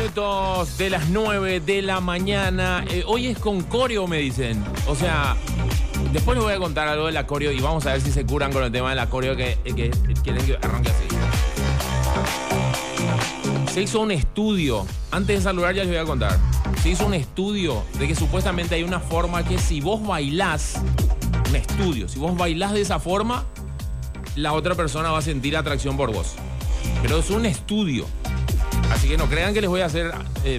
minutos de las 9 de la mañana. Hoy es con coreo, me dicen. O sea, después les voy a contar algo de la coreo y vamos a ver si se curan con el tema de la coreo que quieren que arranque así. Se hizo un estudio, antes de saludar ya les voy a contar. Se hizo un estudio de que supuestamente hay una forma que si vos bailás, un estudio, si vos bailás de esa forma, la otra persona va a sentir atracción por vos. Pero es un estudio. Así que no crean que les voy a hacer.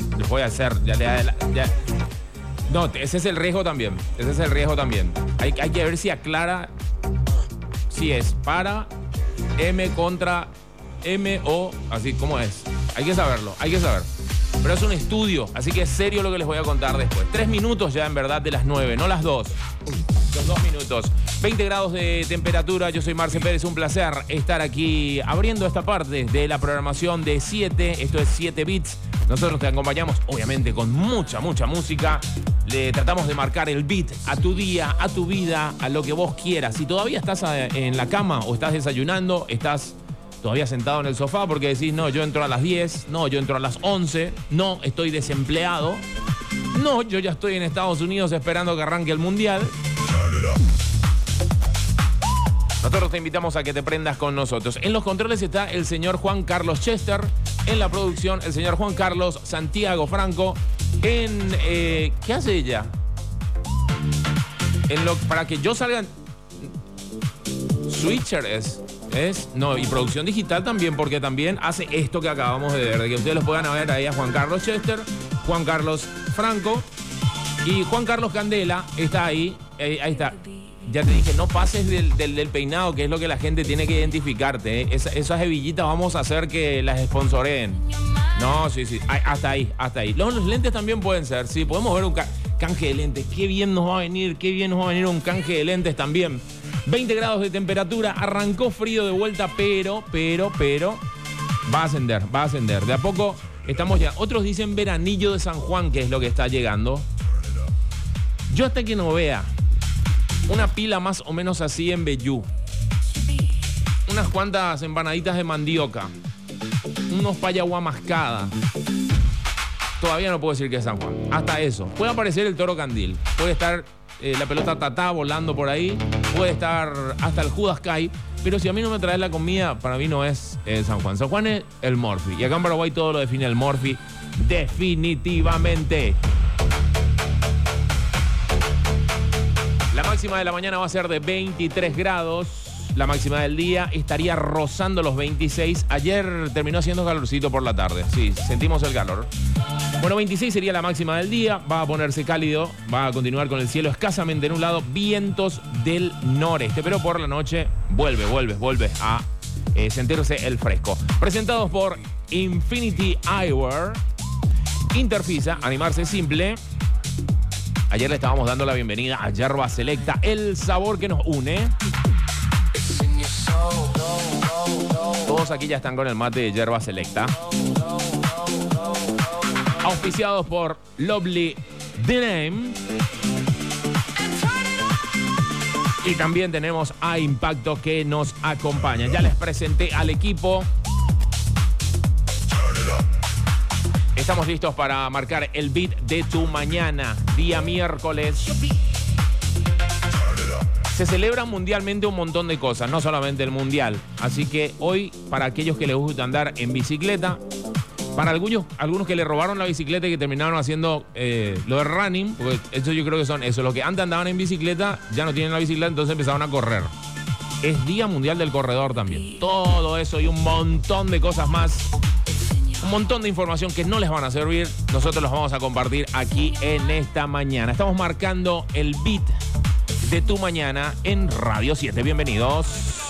No, ese es el riesgo también. Ese es el riesgo también. Hay que ver si aclara si es para M contra M o así como es. Hay que saberlo, hay que saber. Pero es un estudio, así que es serio lo que les voy a contar después. 3 minutos ya en verdad de las 9, no las 2. Los 2 minutos. 20 grados de temperatura. Yo soy Marce Pérez. Un placer estar aquí abriendo esta parte de la programación de 7. Esto es 7 Bits. Nosotros te acompañamos, obviamente, con mucha música. Le tratamos de marcar el beat a tu día, a tu vida, a lo que vos quieras. Si todavía estás en la cama o estás desayunando, estás todavía sentado en el sofá porque decís, no, yo entro a las 10, no, yo entro a las 11, no, estoy desempleado, no, yo ya estoy en Estados Unidos esperando que arranque el Mundial. Nosotros te invitamos a que te prendas con nosotros. En los controles está el señor Juan Carlos Chester. En la producción, el señor Juan Carlos Santiago Franco. ¿Qué hace ella? Para que yo salga... Switcher es... No, y producción digital también, porque también hace esto que acabamos de ver, de que ustedes los puedan ver ahí a Juan Carlos Chester, Juan Carlos Franco y Juan Carlos Candela está ahí, ahí está. Ya te dije, no pases del peinado, que es lo que la gente tiene que identificarte, ¿eh? Esas hebillitas vamos a hacer que las sponsoreen. No, sí, hasta ahí. Los lentes también pueden ser, sí, podemos ver un canje de lentes, qué bien nos va a venir un canje de lentes también. 20 grados de temperatura, arrancó frío de vuelta, pero va a ascender. De a poco estamos ya. Otros dicen veranillo de San Juan, que es lo que está llegando. Yo hasta que no vea una pila más o menos así en Bellú, unas cuantas empanaditas de mandioca, unos payaguá mascada, todavía no puedo decir que es San Juan. Hasta eso. Puede aparecer el toro candil, puede estar la pelota tatá volando por ahí, puede estar hasta el Judas Kai, pero si a mí no me traes la comida, para mí no es San Juan. San Juan es el Morphy, y acá en Paraguay todo lo define el Morphy, definitivamente. La máxima de la mañana va a ser de 23 grados, la máxima del día estaría rozando los 26. Ayer terminó haciendo calorcito por la tarde, sí, sentimos el calor. Bueno, 26 sería la máxima del día, va a ponerse cálido, va a continuar con el cielo escasamente nublado, vientos del noreste, pero por la noche vuelve a sentirse el fresco. Presentados por Infinity Eyewear, Interfisa, animarse simple. Ayer le estábamos dando la bienvenida a Yerba Selecta, el sabor que nos une. Todos aquí ya están con el mate de Yerba Selecta. Auspiciados por Lovely The Name. Y también tenemos a Impacto que nos acompaña. Ya les presenté al equipo. Estamos listos para marcar el beat de tu mañana, día miércoles. Se celebra mundialmente un montón de cosas, no solamente el mundial. Así que hoy, para aquellos que les gusta andar en bicicleta, para algunos que le robaron la bicicleta y que terminaron haciendo lo de running, porque eso yo creo que son eso, los que antes andaban en bicicleta ya no tienen la bicicleta, entonces empezaron a correr. Es Día Mundial del Corredor también. Todo eso y un montón de cosas más. Un montón de información que no les van a servir, nosotros los vamos a compartir aquí en esta mañana. Estamos marcando el beat de tu mañana en Radio 7. Bienvenidos.